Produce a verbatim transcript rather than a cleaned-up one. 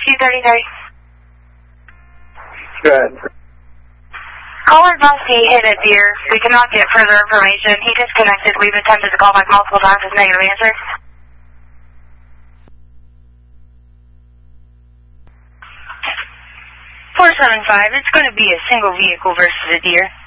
rescue thirty thirty. Good. Caller must be hit a deer. We cannot get further information. He disconnected. We've attempted to call back multiple times with negative answers. four seven five, it's going to be a single vehicle versus a deer.